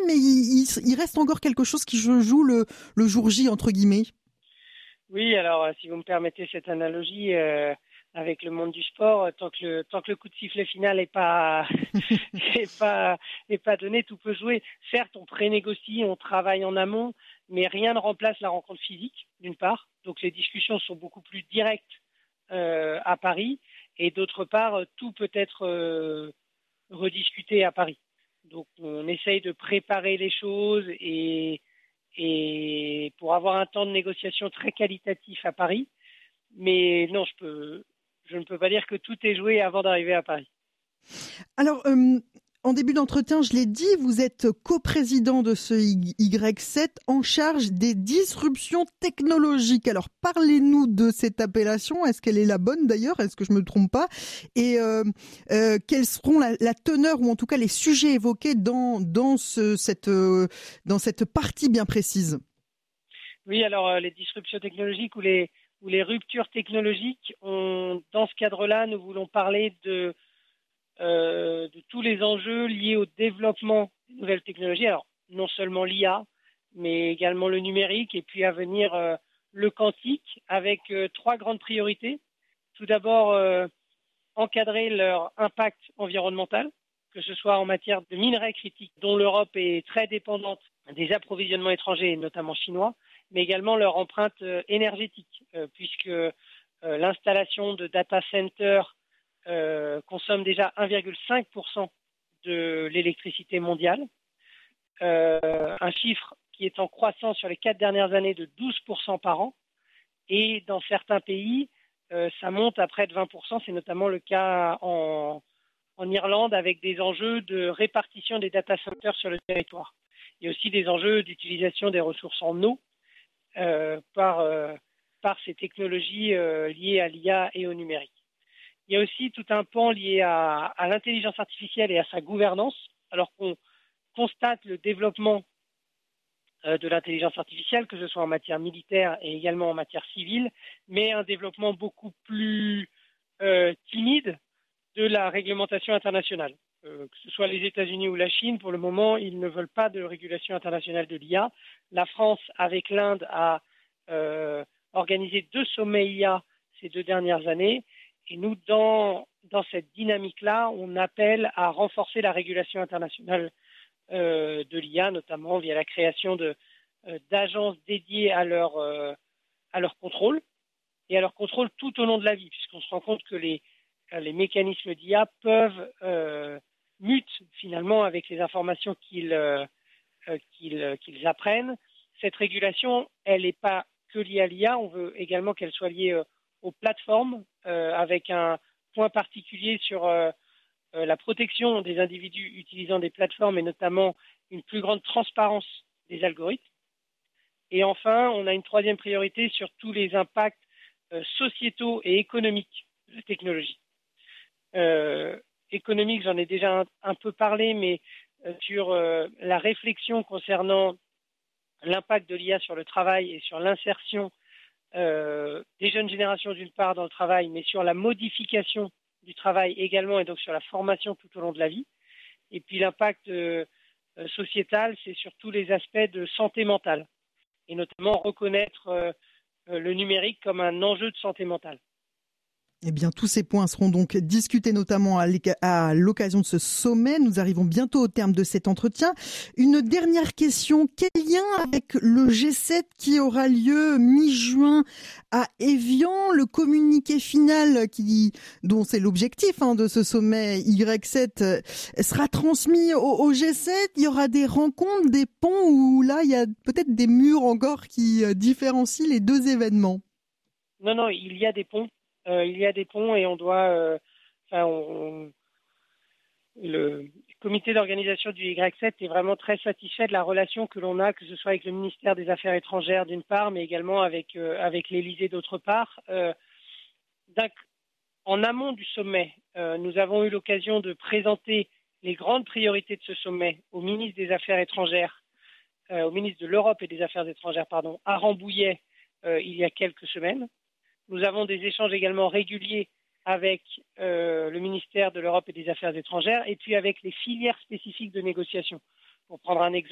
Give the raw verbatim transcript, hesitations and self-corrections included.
mais il, il, il reste encore quelque chose qui joue le, le jour J, entre guillemets. Oui, alors si vous me permettez cette analogie euh, avec le monde du sport, tant que le, tant que le coup de sifflet final n'est pas, est pas, est pas donné, tout peut jouer. Certes, on prénégocie, on travaille en amont, mais rien ne remplace la rencontre physique, d'une part. Donc les discussions sont beaucoup plus directes euh, à Paris, et d'autre part, tout peut être euh, rediscuté à Paris. Donc on essaye de préparer les choses et, et pour avoir un temps de négociation très qualitatif à Paris. Mais non, je, peux, je ne peux pas dire que tout est joué avant d'arriver à Paris. Alors, euh, en début d'entretien, je l'ai dit, vous êtes coprésident de ce Y sept en charge des disruptions technologiques. Alors, parlez-nous de cette appellation. Est-ce qu'elle est la bonne d'ailleurs? Est-ce que je me trompe pas? Et euh, euh, quels seront la, la teneur ou en tout cas les sujets évoqués dans, dans, ce, cette, euh, dans cette partie bien précise? Oui, alors euh, les disruptions technologiques ou les, ou les ruptures technologiques, on, dans ce cadre-là, nous voulons parler de Euh, de tous les enjeux liés au développement des nouvelles technologies. Alors, non seulement l'I A, mais également le numérique et puis à venir euh, le quantique avec euh, trois grandes priorités. Tout d'abord, euh, encadrer leur impact environnemental, que ce soit en matière de minerais critiques dont l'Europe est très dépendante des approvisionnements étrangers, notamment chinois, mais également leur empreinte euh, énergétique, euh, puisque euh, l'installation de data centers Euh, consomme déjà un virgule cinq pour cent de l'électricité mondiale, euh, un chiffre qui est en croissance sur les quatre dernières années de douze pour cent par an, et dans certains pays, euh, ça monte à près de vingt pour cent, c'est notamment le cas en, en Irlande avec des enjeux de répartition des data centers sur le territoire. Il y a aussi des enjeux d'utilisation des ressources en eau euh, par, euh, par ces technologies euh, liées à l'I A et au numérique. Il y a aussi tout un pan lié à, à l'intelligence artificielle et à sa gouvernance, alors qu'on constate le développement euh, de l'intelligence artificielle, que ce soit en matière militaire et également en matière civile, mais un développement beaucoup plus euh, timide de la réglementation internationale. Euh, que ce soit les États-Unis ou la Chine, pour le moment, ils ne veulent pas de régulation internationale de l'I A. La France, avec l'Inde, a euh, organisé deux sommets I A ces deux dernières années. Et nous, dans, dans cette dynamique-là, on appelle à renforcer la régulation internationale euh, de l'I A, notamment via la création de, euh, d'agences dédiées à leur, euh, à leur contrôle et à leur contrôle tout au long de la vie, puisqu'on se rend compte que les, les mécanismes d'I A peuvent euh, mutent finalement avec les informations qu'ils, euh, qu'ils, qu'ils apprennent. Cette régulation, elle n'est pas que liée à l'I A, on veut également qu'elle soit liée euh, aux plateformes, euh, avec un point particulier sur euh, euh, la protection des individus utilisant des plateformes et notamment une plus grande transparence des algorithmes. Et enfin, on a une troisième priorité sur tous les impacts euh, sociétaux et économiques de la technologie. Euh, économique, j'en ai déjà un, un peu parlé, mais euh, sur euh, la réflexion concernant l'impact de l'I A sur le travail et sur l'insertion Euh, des jeunes générations d'une part dans le travail, mais sur la modification du travail également et donc sur la formation tout au long de la vie. Et puis l'impact euh, sociétal, c'est sur tous les aspects de santé mentale et notamment reconnaître euh, le numérique comme un enjeu de santé mentale. Eh bien, tous ces points seront donc discutés notamment à l'occasion de ce sommet. Nous arrivons bientôt au terme de cet entretien. Une dernière question. Quel lien avec le G sept qui aura lieu mi-juin à Évian? Le communiqué final qui, dont c'est l'objectif hein, de ce sommet Y sept sera transmis au, au G sept. Il y aura des rencontres, des ponts où là, il y a peut-être des murs encore qui différencient les deux événements. Non, non, il y a des ponts. Euh, il y a des ponts et on doit, euh, enfin, on, on, le comité d'organisation du Y sept est vraiment très satisfait de la relation que l'on a, que ce soit avec le ministère des Affaires étrangères d'une part, mais également avec euh, avec l'Élysée d'autre part. Euh, en amont du sommet, euh, nous avons eu l'occasion de présenter les grandes priorités de ce sommet au ministre des Affaires étrangères, euh, au ministre de l'Europe et des Affaires étrangères, pardon, à Rambouillet euh, il y a quelques semaines. Nous avons des échanges également réguliers avec euh, le ministère de l'Europe et des Affaires étrangères et puis avec les filières spécifiques de négociation. Pour prendre un exemple,